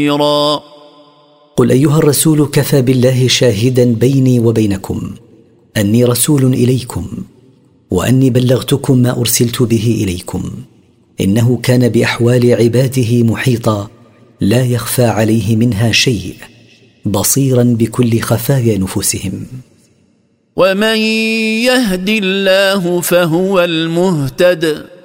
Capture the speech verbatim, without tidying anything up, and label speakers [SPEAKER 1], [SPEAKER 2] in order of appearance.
[SPEAKER 1] قل أيها الرسول كفى بالله شاهدا بيني وبينكم أني رسول إليكم وأني بلغتكم ما أرسلت به إليكم. إنه كان بأحوال عباده محيطا لا يخفى عليه منها شيء، بصيرا بكل خفايا نفوسهم.
[SPEAKER 2] ومن يهد الله فهو المهتد